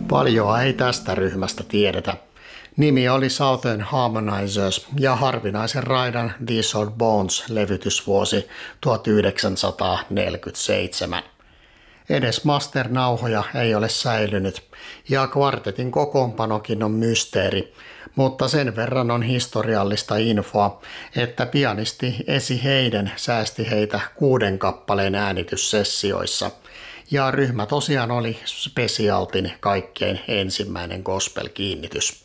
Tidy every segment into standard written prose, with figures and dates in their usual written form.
Paljoa ei tästä ryhmästä tiedetä. Nimi oli Southern Harmonizers ja harvinaisen raidan These Old Bones -levytysvuosi 1947. Edes masternauhoja ei ole säilynyt ja kvartetin kokoonpanokin on mysteeri, mutta sen verran on historiallista infoa, että pianisti Esi Hayden säästi heitä 6 kappaleen äänityssessioissa. Ja ryhmä tosiaan oli Specialtin kaikkein ensimmäinen gospel-kiinnitys.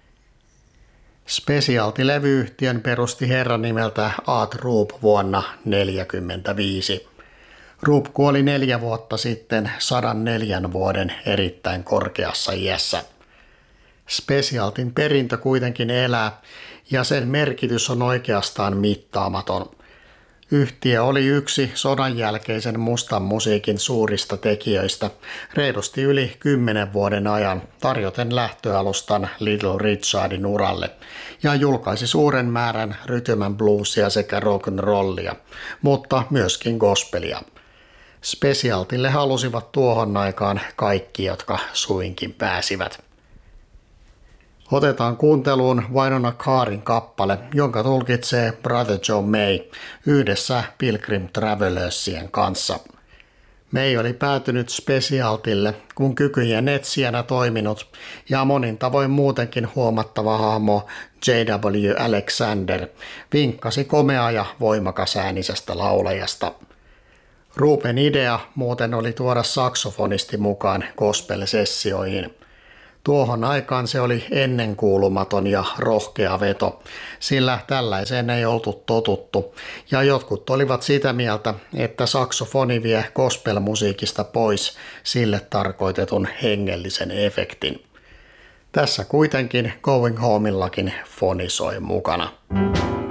Specialty-levyyhtiön perusti herra nimeltä Art Rupe vuonna 1945. Rupe kuoli 4 vuotta sitten 104 vuoden erittäin korkeassa iässä. Specialtyn perintö kuitenkin elää ja sen merkitys on oikeastaan mittaamaton. Yhtiö oli yksi sodan jälkeisen mustan musiikin suurista tekijöistä reilusti yli 10 vuoden ajan tarjoten lähtöalustan Little Richardin uralle ja julkaisi suuren määrän rhythm and bluesia sekä rock'n'rollia, mutta myöskin gospelia. Specialtylle halusivat tuohon aikaan kaikki, jotka suinkin pääsivät. Otetaan kuunteluun Wynona Carrin kappale, jonka tulkitsee Brother Joe May yhdessä Pilgrim Travelersien kanssa. May oli päätynyt Specialtylle, kun kykyjen etsijänä toiminut ja monin tavoin muutenkin huomattava hahmo J.W. Alexander vinkkasi komea ja voimakas äänisestä laulajasta. Rupen idea muuten oli tuoda saksofonisti mukaan gospel-sessioihin. Tuohon aikaan se oli ennenkuulumaton ja rohkea veto, sillä tällaiseen ei oltu totuttu, ja jotkut olivat sitä mieltä, että saksofoni vie gospelmusiikista pois sille tarkoitetun hengellisen efektin. Tässä kuitenkin Going Homeillakin foni soi mukana.